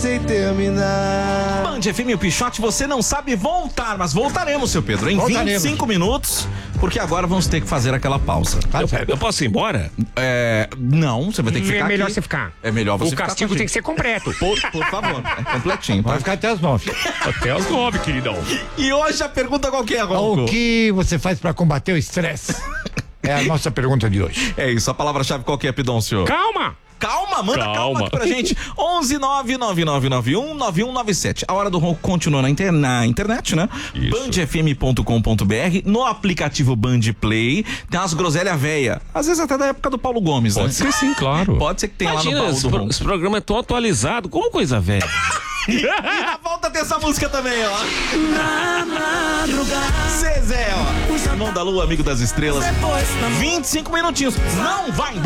sem terminar. Band FM, o Pichote, você não sabe voltar, mas voltaremos, seu Pedro, em Voltaremos. 25 minutos, porque agora vamos ter que fazer aquela pausa. Eu posso ir embora? Não, você vai ter que ficar É melhor aqui. você ficar. É melhor você O ficar. castigo tem que ser completo. Por favor, é completinho, tá? Vai ficar até as 9. Até as 9, queridão. E hoje a pergunta qual que é, Ronco? O que você faz pra combater o estresse? É a nossa pergunta de hoje. É isso, a palavra-chave qual que é, Pidoncio? Calma! Calma, manda calma Calma aqui pra gente. 11999919197. A hora do Ronco continua na internet, né? Isso. bandfm.com.br, no aplicativo Band Play. Tem umas groselhas véia. Às vezes até da época do Paulo Gomes, Pode né? ser sim, claro. Pode ser que tenha Imagina, lá no baú do Ronco. esse programa é tão atualizado, como coisa velha. E na volta tem essa música também, ó. Na madrugada. Zezé, ó. Irmão da Lua, amigo das estrelas. 25 minutinhos. Não vai